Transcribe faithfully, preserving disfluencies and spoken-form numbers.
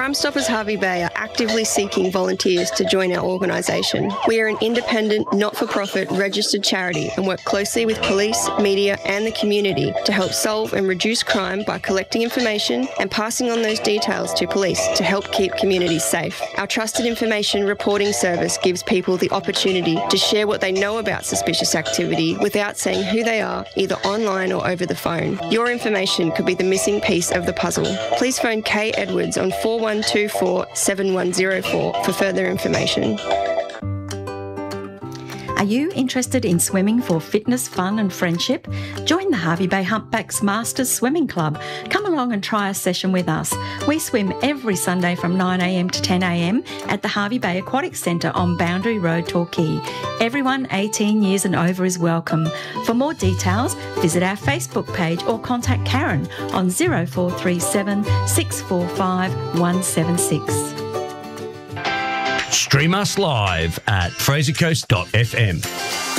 Crime Stoppers Hervey Bay are actively seeking volunteers to join our organisation. We are an independent, not-for-profit, registered charity and work closely with police, media and the community to help solve and reduce crime by collecting information and passing on those details to police to help keep communities safe. Our trusted information reporting service gives people the opportunity to share what they know about suspicious activity without saying who they are, either online or over the phone. Your information could be the missing piece of the puzzle. Please phone Kay Edwards on four one two four, seven one zero four for further information. Are you interested in swimming for fitness, fun and friendship? Join the Hervey Bay Humpbacks Masters Swimming Club. Come along and try a session with us. We swim every Sunday from nine a m to ten a m at the Hervey Bay Aquatic Centre on Boundary Road, Torquay. Everyone eighteen years and over is welcome. For more details, visit our Facebook page or contact Karen on zero four three seven, six four five, one seven six. Stream us live at fraser coast dot f m.